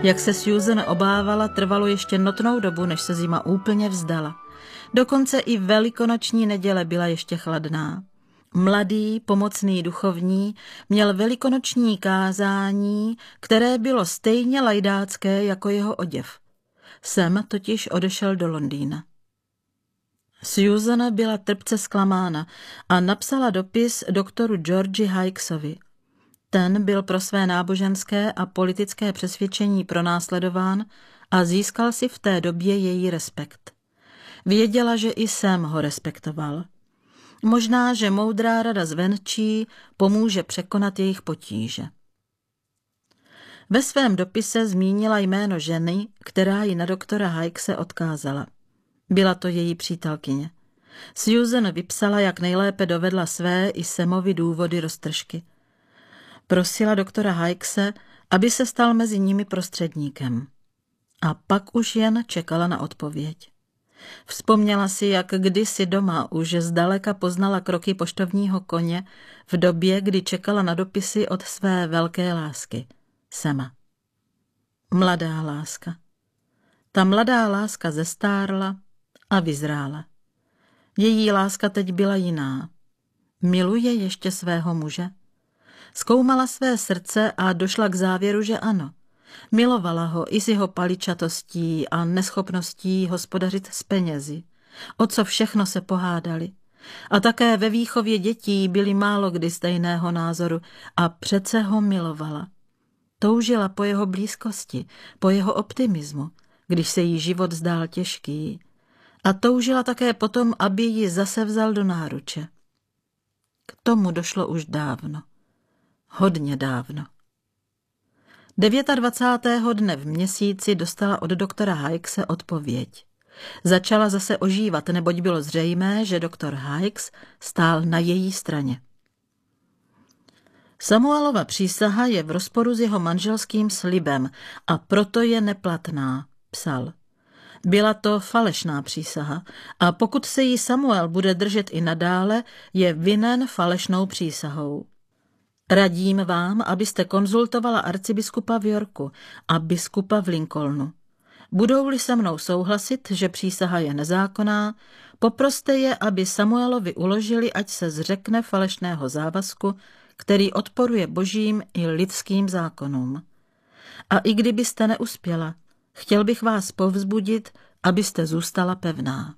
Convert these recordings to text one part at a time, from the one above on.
Jak se Susan obávala, trvalo ještě notnou dobu, než se zima úplně vzdala. Dokonce i velikonoční neděle byla ještě chladná. Mladý, pomocný duchovní měl velikonoční kázání, které bylo stejně lajdácké jako jeho oděv. Sam totiž odešel do Londýna. Susan byla trpce zklamána a napsala dopis doktoru Georgi Hikesovi. Ten byl pro své náboženské a politické přesvědčení pronásledován a získal si v té době její respekt. Věděla, že i Sam ho respektoval. Možná, že moudrá rada zvenčí pomůže překonat jejich potíže. Ve svém dopise zmínila jméno ženy, která ji na doktora Hikese odkázala. Byla to její přítelkyně. Susan vypsala, jak nejlépe dovedla své i Samovi důvody roztržky. Prosila doktora Hikese, aby se stal mezi nimi prostředníkem. A pak už jen čekala na odpověď. Vzpomněla si, jak kdysi doma už zdaleka poznala kroky poštovního koně v době, kdy čekala na dopisy od své velké lásky, Sama. Mladá láska. Ta mladá láska zestárla a vyzrála. Její láska teď byla jiná. Miluje ještě svého muže? Zkoumala své srdce a došla k závěru, že ano. Milovala ho i s jeho paličatostí a neschopností hospodařit s penězi. O co všechno se pohádali. A také ve výchově dětí byli málo kdy stejného názoru a přece ho milovala. Toužila po jeho blízkosti, po jeho optimismu, když se jí život zdál těžký. A toužila také potom, aby ji zase vzal do náruče. K tomu došlo už dávno. Hodně dávno. 29. dne v měsíci dostala od doktora Hikese odpověď. Začala zase ožívat, neboť bylo zřejmé, že doktor Hikes stál na její straně. Samuelova přísaha je v rozporu s jeho manželským slibem a proto je neplatná, psal. Byla to falešná přísaha a pokud se jí Samuel bude držet i nadále, je vinen falešnou přísahou. Radím vám, abyste konzultovala arcibiskupa v Yorku a biskupa v Lincolnu. Budou-li se mnou souhlasit, že přísaha je nezákonná, poproste je, aby Samuelovi uložili, ať se zřekne falešného závazku, který odporuje božím i lidským zákonům. A i kdybyste neuspěla, chtěl bych vás povzbudit, abyste zůstala pevná.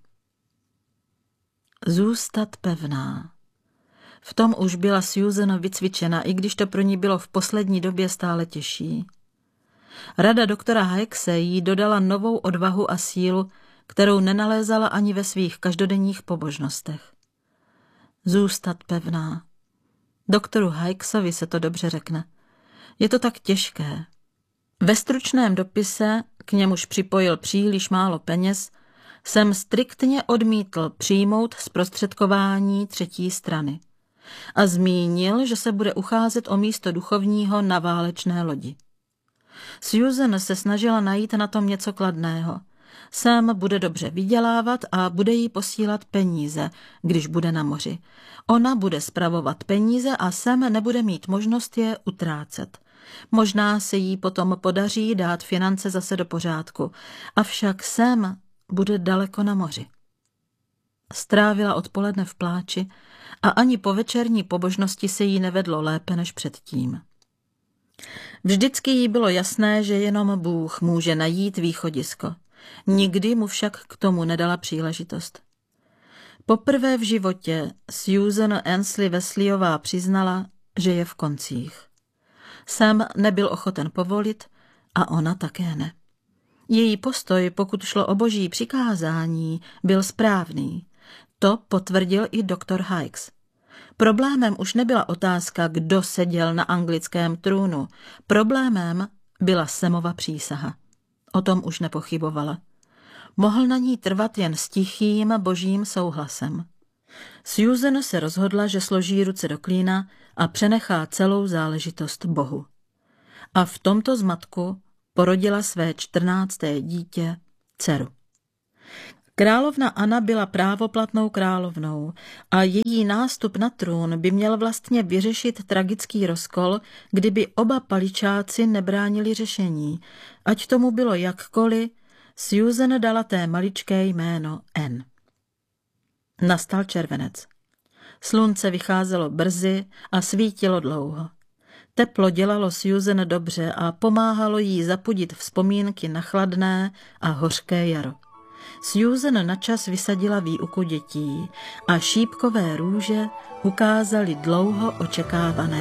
Zůstat pevná. V tom už byla Susan vycvičena, i když to pro ní bylo v poslední době stále těžší. Rada doktora Hikese jí dodala novou odvahu a sílu, kterou nenalézala ani ve svých každodenních pobožnostech. Zůstat pevná. Doktoru Hikesovi se to dobře řekne. Je to tak těžké. Ve stručném dopise, k němuž připojil příliš málo peněz, jsem striktně odmítl přijmout zprostředkování třetí strany. A zmínil, že se bude ucházet o místo duchovního na válečné lodi. Susan se snažila najít na tom něco kladného. Sam bude dobře vydělávat a bude jí posílat peníze, když bude na moři. Ona bude spravovat peníze a Sam nebude mít možnost je utrácet. Možná se jí potom podaří dát finance zase do pořádku, avšak Sam bude daleko na moři. Strávila odpoledne v pláči a ani po večerní pobožnosti se jí nevedlo lépe než předtím. Vždycky jí bylo jasné, že jenom Bůh může najít východisko. Nikdy mu však k tomu nedala příležitost. Poprvé v životě Susan Annesley Wesleyová přiznala, že je v koncích. Sam nebyl ochoten povolit a ona také ne. Její postoj, pokud šlo o boží přikázání, byl správný. To potvrdil i doktor Hikes. Problémem už nebyla otázka, kdo seděl na anglickém trůnu. Problémem byla Samova přísaha. O tom už nepochybovala. Mohl na ní trvat jen s tichým božím souhlasem. Susan se rozhodla, že složí ruce do klína a přenechá celou záležitost Bohu. A v tomto zmatku porodila své 14. dítě, dceru. Královna Anna byla právoplatnou královnou a její nástup na trůn by měl vlastně vyřešit tragický rozkol, kdyby oba paličáci nebránili řešení. Ať tomu bylo jakkoliv, Susan dala té maličké jméno Anne. Nastal červenec. Slunce vycházelo brzy a svítilo dlouho. Teplo dělalo Susan dobře a pomáhalo jí zapudit vzpomínky na chladné a hořké jaro. Susan načas vysadila výuku dětí a šípkové růže ukázaly dlouho očekávané